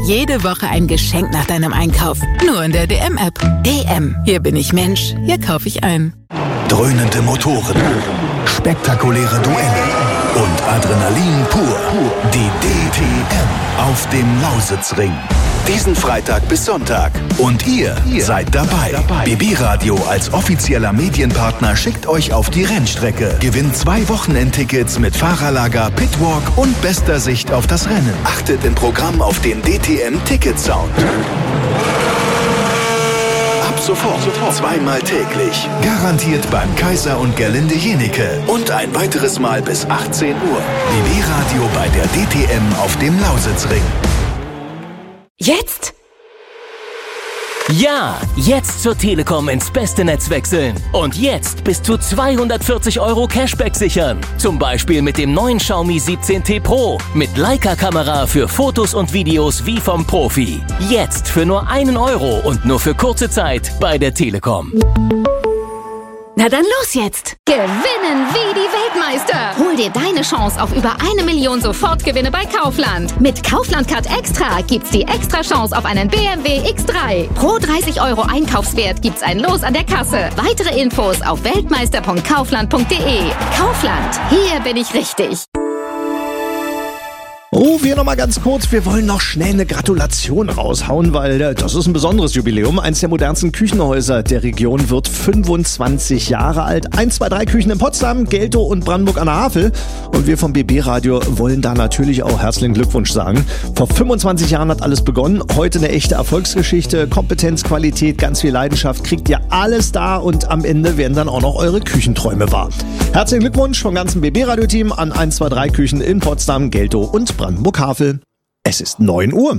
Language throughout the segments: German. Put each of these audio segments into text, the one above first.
jede Woche ein Geschenk nach deinem Einkauf. Nur in der DM-App. DM. Hier bin ich Mensch. Hier kaufe ich ein. Dröhnende Motoren, spektakuläre Duelle und Adrenalin pur. Die DTM auf dem Lausitzring. Diesen Freitag bis Sonntag. Und ihr seid dabei. BB Radio als offizieller Medienpartner schickt euch auf die Rennstrecke. Gewinnt 2 Wochenendtickets mit Fahrerlager, Pitwalk und bester Sicht auf das Rennen. Achtet im Programm auf den DTM-Ticket-Sound. Ab sofort 2-mal täglich. Garantiert beim Kaiser und Gerlinde Jenecke. Und ein weiteres Mal bis 18 Uhr. BB Radio bei der DTM auf dem Lausitzring. Jetzt? Ja, jetzt zur Telekom ins beste Netz wechseln. Und jetzt bis zu 240 € Cashback sichern. Zum Beispiel mit dem neuen Xiaomi 17T Pro. Mit Leica-Kamera für Fotos und Videos wie vom Profi. Jetzt für nur 1 € und nur für kurze Zeit bei der Telekom. Na dann los jetzt! Gewinnen wie die Weltmeister! Hol dir deine Chance auf über 1 Million Sofortgewinne bei Kaufland. Mit Kaufland Card Extra gibt's die extra Chance auf einen BMW X3. Pro 30 € Einkaufswert gibt's ein Los an der Kasse. Weitere Infos auf weltmeister.kaufland.de. Kaufland, hier bin ich richtig. Oh, wir nochmal ganz kurz. Wir wollen noch schnell eine Gratulation raushauen, weil das ist ein besonderes Jubiläum. Eins der modernsten Küchenhäuser der Region wird 25 Jahre alt. 1, 2, 3 Küchen in Potsdam, Geltow und Brandenburg an der Havel. Und wir vom BB Radio wollen da natürlich auch herzlichen Glückwunsch sagen. Vor 25 Jahren hat alles begonnen. Heute eine echte Erfolgsgeschichte. Kompetenz, Qualität, ganz viel Leidenschaft. Kriegt ihr alles da und am Ende werden dann auch noch eure Küchenträume wahr. Herzlichen Glückwunsch vom ganzen BB Radio Team an 1, 2, 3 Küchen in Potsdam, Geltow und Brandenburg-Havel. Es ist 9 Uhr.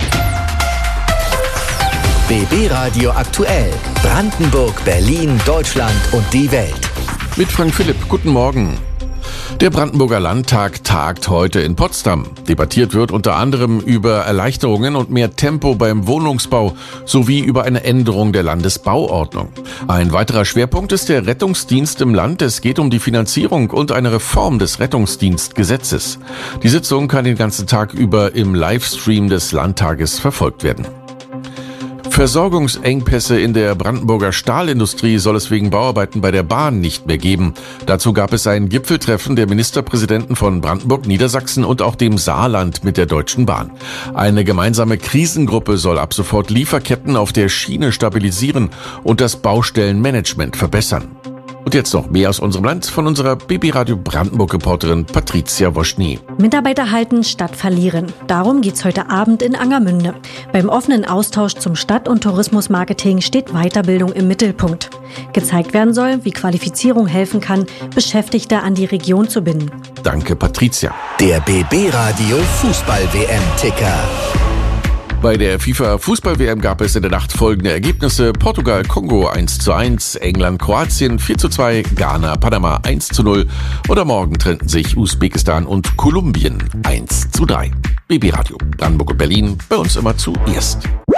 BB Radio aktuell. Brandenburg, Berlin, Deutschland und die Welt. Mit Frank Philipp, guten Morgen. Der Brandenburger Landtag tagt heute in Potsdam. Debattiert wird unter anderem über Erleichterungen und mehr Tempo beim Wohnungsbau sowie über eine Änderung der Landesbauordnung. Ein weiterer Schwerpunkt ist der Rettungsdienst im Land. Es geht um die Finanzierung und eine Reform des Rettungsdienstgesetzes. Die Sitzung kann den ganzen Tag über im Livestream des Landtages verfolgt werden. Versorgungsengpässe in der Brandenburger Stahlindustrie soll es wegen Bauarbeiten bei der Bahn nicht mehr geben. Dazu gab es ein Gipfeltreffen der Ministerpräsidenten von Brandenburg, Niedersachsen und auch dem Saarland mit der Deutschen Bahn. Eine gemeinsame Krisengruppe soll ab sofort Lieferketten auf der Schiene stabilisieren und das Baustellenmanagement verbessern. Und jetzt noch mehr aus unserem Land von unserer BB Radio Brandenburg-Reporterin Patricia Woschny. Mitarbeiter halten statt verlieren. Darum geht's heute Abend in Angermünde. Beim offenen Austausch zum Stadt- und Tourismusmarketing steht Weiterbildung im Mittelpunkt. Gezeigt werden soll, wie Qualifizierung helfen kann, Beschäftigte an die Region zu binden. Danke, Patricia. Der BB Radio Fußball-WM-Ticker. Bei der FIFA-Fußball-WM gab es in der Nacht folgende Ergebnisse: Portugal-Kongo 1:1, England-Kroatien 4:2, Ghana-Panama 1:0 oder morgen trennten sich Usbekistan und Kolumbien 1:3. BB Radio, Brandenburg und Berlin, bei uns immer zuerst.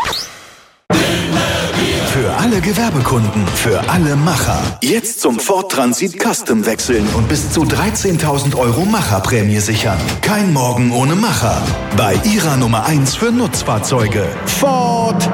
Für alle Gewerbekunden, für alle Macher. Jetzt zum Ford Transit Custom wechseln und bis zu 13.000 € Macherprämie sichern. Kein Morgen ohne Macher. Bei Ihrer Nummer 1 für Nutzfahrzeuge. Ford.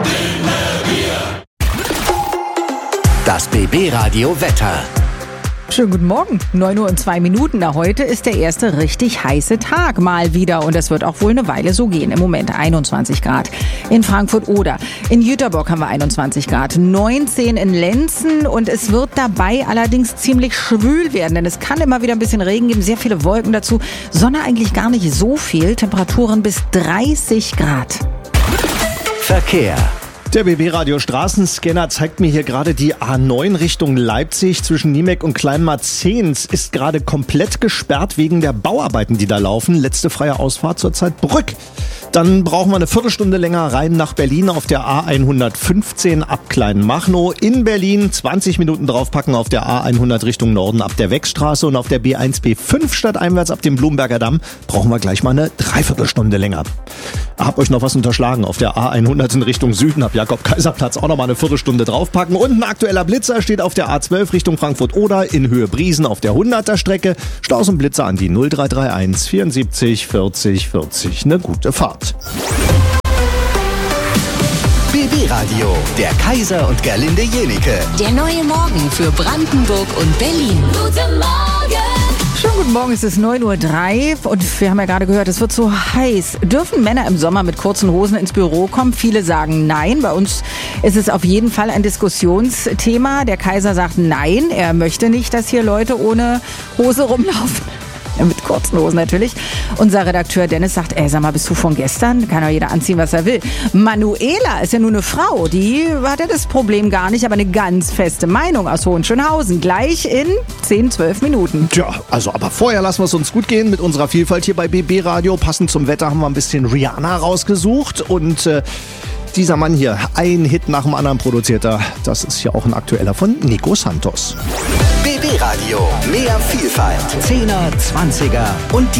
Das BB Radio Wetter. Schönen guten Morgen, 9 Uhr und 2 Minuten. Na, heute ist der erste richtig heiße Tag mal wieder und das wird auch wohl eine Weile so gehen. Im Moment 21 Grad in Frankfurt-Oder. In Jüterbock haben wir 21 Grad, 19 in Lenzen und es wird dabei allerdings ziemlich schwül werden, denn es kann immer wieder ein bisschen Regen geben, sehr viele Wolken dazu. Sonne eigentlich gar nicht so viel, Temperaturen bis 30 Grad. Verkehr. Der BB-Radio Straßenscanner zeigt mir hier gerade die A9 Richtung Leipzig zwischen Niemek und Kleinmarzehns ist gerade komplett gesperrt wegen der Bauarbeiten, die da laufen. Letzte freie Ausfahrt zurzeit Brück. Dann brauchen wir eine Viertelstunde länger rein nach Berlin auf der A115 ab Kleinmachnow. In Berlin 20 Minuten draufpacken auf der A100 Richtung Norden ab der Weckstraße und auf der B1B5 stadteinwärts ab dem Blumberger Damm brauchen wir gleich mal eine Dreiviertelstunde länger. Hab euch noch was unterschlagen auf der A100 in Richtung Süden ab Jakob-Kaiser-Platz auch noch mal eine Viertelstunde draufpacken und ein aktueller Blitzer steht auf der A12 Richtung Frankfurt-Oder in Höhe Briesen auf der 100er Strecke. Staus und Blitzer an die 0331 74 40 40. Eine gute Fahrt. Radio, der Kaiser und Gerlinde Jenike. Der neue Morgen für Brandenburg und Berlin. Guten Morgen! Schönen guten Morgen, es ist 9:03 Uhr und wir haben ja gerade gehört, es wird so heiß. Dürfen Männer im Sommer mit kurzen Hosen ins Büro kommen? Viele sagen nein. Bei uns ist es auf jeden Fall ein Diskussionsthema. Der Kaiser sagt nein, er möchte nicht, dass hier Leute ohne Hose rumlaufen. Mit kurzen Hosen natürlich. Unser Redakteur Dennis sagt, sag mal, bist du von gestern? Kann doch jeder anziehen, was er will. Manuela ist ja nur eine Frau, die hat ja das Problem gar nicht, aber eine ganz feste Meinung aus Hohenschönhausen. Gleich in 10-12 Minuten. Tja, also aber vorher lassen wir es uns gut gehen mit unserer Vielfalt hier bei BB Radio. Passend zum Wetter haben wir ein bisschen Rihanna rausgesucht und dieser Mann hier, ein Hit nach dem anderen produziert er. Das ist ja auch ein aktueller von Nico Santos. BB Radio, mehr Vielfalt. 10er, 20er und die